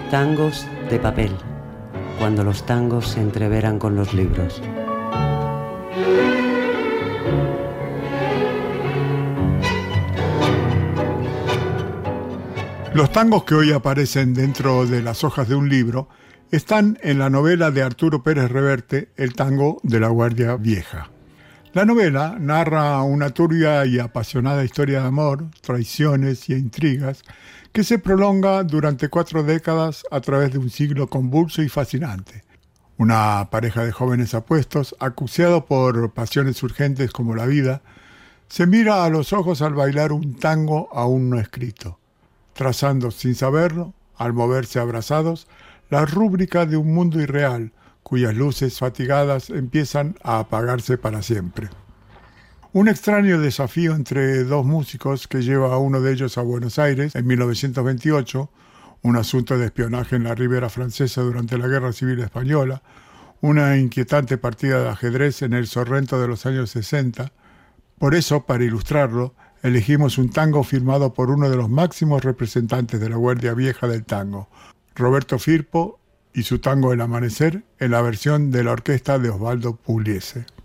Tangos de papel, cuando los tangos se entreveran con los libros. Los tangos que hoy aparecen dentro de las hojas de un libro están en la novela de Arturo Pérez Reverte, El tango de la Guardia Vieja. La novela narra una turbia y apasionada historia de amor, traiciones y intrigas que se prolonga durante 4 décadas a través de un siglo convulso y fascinante. Una pareja de jóvenes apuestos, acuciados por pasiones urgentes como la vida, se mira a los ojos al bailar un tango aún no escrito, trazando sin saberlo, al moverse abrazados, la rúbrica de un mundo irreal, cuyas luces fatigadas empiezan a apagarse para siempre. Un extraño desafío entre dos músicos que lleva a uno de ellos a Buenos Aires en 1928, un asunto de espionaje en la Ribera Francesa durante la Guerra Civil Española, una inquietante partida de ajedrez en el Sorrento de los años 60. Por eso, para ilustrarlo, elegimos un tango firmado por uno de los máximos representantes de la Guardia Vieja del tango, Roberto Firpo, y su tango El Amanecer en la versión de la orquesta de Osvaldo Pugliese.